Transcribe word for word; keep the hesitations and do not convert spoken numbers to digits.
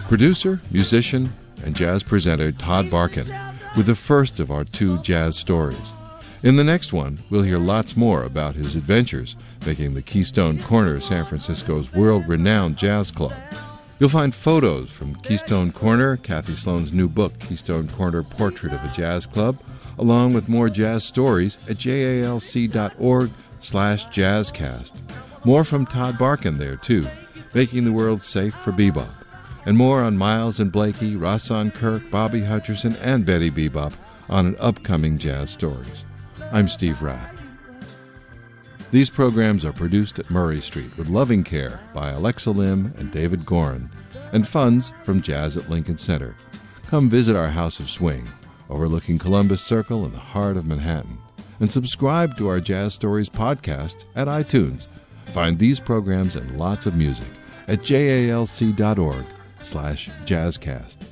Producer, musician, and jazz presenter Todd Barkin with the first of our two jazz stories. In the next one, we'll hear lots more about his adventures making the Keystone Corner San Francisco's world-renowned jazz club. You'll find photos from Keystone Corner, Kathy Sloan's new book, Keystone Corner Portrait of a Jazz Club, along with more jazz stories at jalc.org slash jazzcast. More from Todd Barkin there, too, making the world safe for bebop. And more on Miles and Blakey, Rahsaan Kirk, Bobby Hutcherson, and Betty Bebop on an upcoming Jazz Stories. I'm Steve Rath. These programs are produced at Murray Street with loving care by Alexa Lim and David Gorin, and funds from Jazz at Lincoln Center. Come visit our House of Swing, overlooking Columbus Circle in the heart of Manhattan, and subscribe to our Jazz Stories podcast at iTunes. Find these programs and lots of music at jalc.org slash jazzcast.